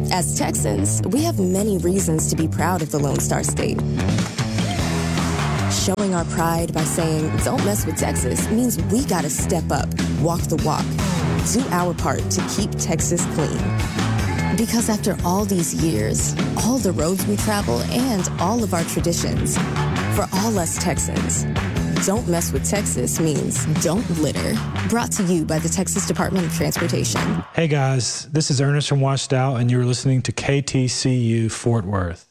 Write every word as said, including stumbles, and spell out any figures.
As Texans, we have many reasons to be proud of the Lone Star State. Showing our pride by saying, don't mess with Texas, means we gotta step up, walk the walk, do our part to keep Texas clean. Because after all these years, all the roads we travel, and all of our traditions, for all us Texans, don't mess with Texas means don't litter. Brought to you by the Texas Department of Transportation. Hey guys, this is Ernest from Washed Out, and you're listening to K T C U Fort Worth.